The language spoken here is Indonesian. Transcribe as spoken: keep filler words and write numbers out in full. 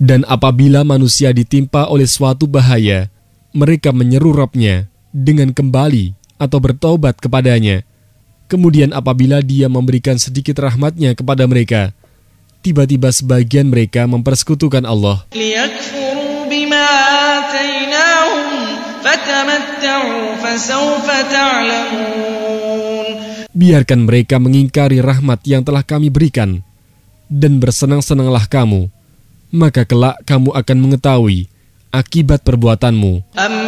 Dan apabila manusia ditimpa oleh suatu bahaya, mereka menyeru Rabb-nya dengan kembali atau bertaubat kepadanya. Kemudian apabila Dia memberikan sedikit rahmat-Nya kepada mereka, tiba-tiba sebagian mereka mempersekutukan Allah. لِيَكْفُرُوا بِمَا آتَيْنَاهُمْ فَتَمَتَّعُوا فَسَوْفَ تَعْلَمُونَ. Biarkan mereka mengingkari rahmat yang telah kami berikan, dan bersenang-senanglah kamu, maka kelak kamu akan mengetahui akibat perbuatanmu.